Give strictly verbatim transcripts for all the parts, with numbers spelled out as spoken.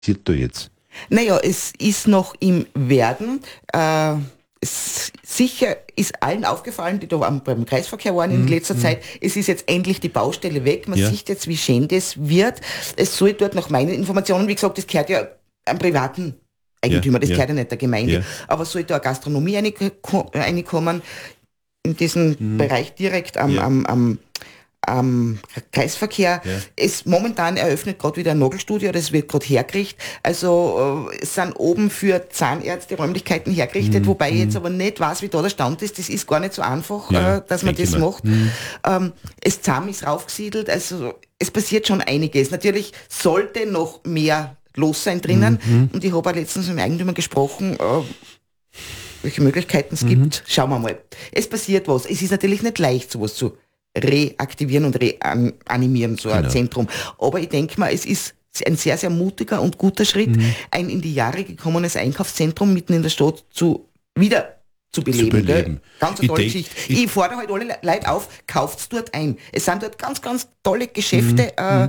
passiert da jetzt? Naja, es ist noch im Werden. Äh, es, sicher ist allen aufgefallen, die da am, beim Kreisverkehr waren in Mhm. letzter Zeit, es ist jetzt endlich die Baustelle weg. Man Ja. sieht jetzt, wie schön das wird. Es soll dort nach meinen Informationen, wie gesagt, das gehört ja einem privaten Eigentümer, Ja, das ja. gehört ja nicht der Gemeinde. Ja. Aber soll da eine Gastronomie reinko- reinkommen, in diesen Mhm. Bereich direkt am, Ja. am, am, am Kreisverkehr. Ja. Es momentan eröffnet gerade wieder ein Nagelstudio, das wird gerade hergerichtet. Also äh, es sind oben für Zahnärzte Räumlichkeiten hergerichtet, Mhm. wobei ich jetzt aber nicht weiß, wie da der Stand ist. Das ist gar nicht so einfach, Ja, äh, dass man denke das ich mir. macht. Mhm. Ähm, es Zahn ist raufgesiedelt, also es passiert schon einiges. Natürlich sollte noch mehr los sein drinnen. Mhm. Und ich habe auch letztens mit dem Eigentümer gesprochen, äh, welche Möglichkeiten es Mhm. gibt. Schauen wir mal. Es passiert was. Es ist natürlich nicht leicht, sowas zu reaktivieren und reanimieren, so ein Genau. Zentrum. Aber ich denke mal, es ist ein sehr, sehr mutiger und guter Schritt, Mhm. ein in die Jahre gekommenes Einkaufszentrum mitten in der Stadt zu wieder zu beleben. Zu beleben. Gell? Ganz eine Ich tolle denk- Geschichte. ich- Ich, fordere halt alle Leute auf, kauft's dort ein. Es sind dort ganz, ganz tolle Geschäfte äh,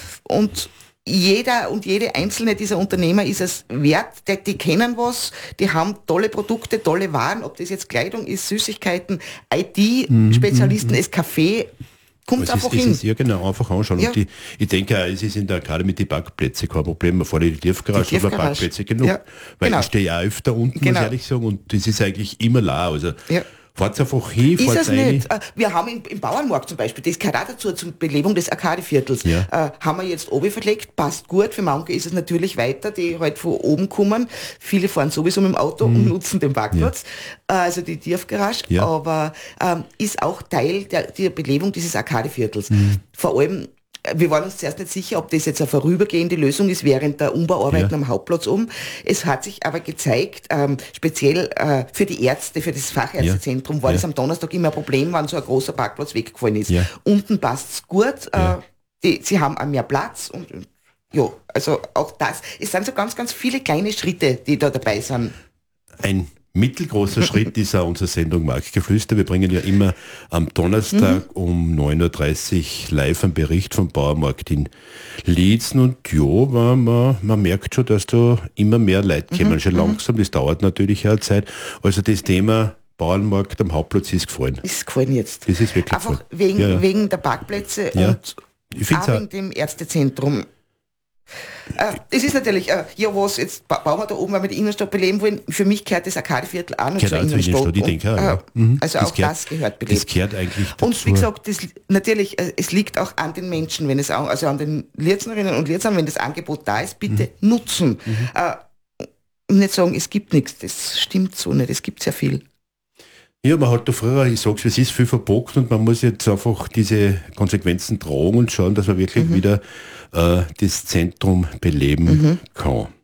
und jeder und jede einzelne dieser Unternehmer ist es wert, die, die kennen was, die haben tolle Produkte, tolle Waren, ob das jetzt Kleidung ist, Süßigkeiten, I T-Spezialisten, das Kaffee, kommt Es einfach ist, es hin. ist ja genau, einfach anschauen. Ja. Und die, ich denke auch, es ist in der gerade mit den Parkplätzen kein Problem. Man fährt in die Tiefgarage, Die aber Tiefgarage. Parkplätze genug. Ja, Weil genau. ich stehe ja öfter unten, Genau. muss ich ehrlich sagen, und das ist eigentlich immer leer. Also Ja. fahrt einfach hin, Ist fahrt es rein. nicht. Äh, Wir haben im, im Bauernmarkt zum Beispiel, das gehört auch dazu, zur Belebung des Arkadeviertels, Ja. äh, haben wir jetzt oben verlegt, passt gut. Für manche ist es natürlich weiter, die halt von oben kommen. Viele fahren sowieso mit dem Auto und nutzen den Parkplatz, äh, also die Tiefgarage, Ja. aber ähm, ist auch Teil der, der Belebung dieses Arkadeviertels. Vor allem, äh, wir waren uns zuerst nicht sicher, ob das jetzt eine vorübergehende Lösung ist während der Umbauarbeiten Ja. am Hauptplatz um. Es hat sich aber gezeigt, ähm, speziell äh, für die Ärzte, für das Fachärztezentrum war Ja. das am Donnerstag immer ein Problem, wenn so ein großer Parkplatz weggefallen ist. Ja. Unten passt's gut, Ja. äh, die, sie haben auch mehr Platz und und ja, also auch das. Es sind so ganz, ganz viele kleine Schritte, die da dabei sind. Ein mittelgroßer Schritt ist auch unsere Sendung Marktgeflüster. Wir bringen ja immer am Donnerstag um neun Uhr dreißig live einen Bericht vom Bauernmarkt in Liezen. Und ja, man, man, man merkt schon, dass da immer mehr Leute kommen. Schon langsam, das dauert natürlich auch eine Zeit. Also das Thema Bauernmarkt am Hauptplatz ist gefallen. Ist gefallen jetzt. Das ist wirklich Einfach gefallen. wegen, Ja, ja. wegen der Parkplätze Ja. und Ich find's auch auch- wegen dem Ärztezentrum. Äh, es ist natürlich, äh, ja was, jetzt ba- bauen wir da oben, weil wir die Innenstadt beleben wollen. Für mich gehört das Arkadeviertel auch noch Gehört zur auch zur Innenstadt. Innenstadt, ich Und, denke auch, äh, ja. Mhm. Also Das auch gehört- das gehört belebt. Das gehört eigentlich dazu. Und wie gesagt, das, natürlich, äh, es liegt auch an den Menschen, wenn es auch, also an den Lieznerinnen und Lieznern, wenn das Angebot da ist, bitte Mhm. nutzen. Äh, und nicht sagen, es gibt nichts, das stimmt so nicht, es gibt sehr viel. Ja, man hat da früher, ich sag's, es ist viel verboten und man muss jetzt einfach diese Konsequenzen tragen und schauen, dass man wirklich wieder äh, das Zentrum beleben kann.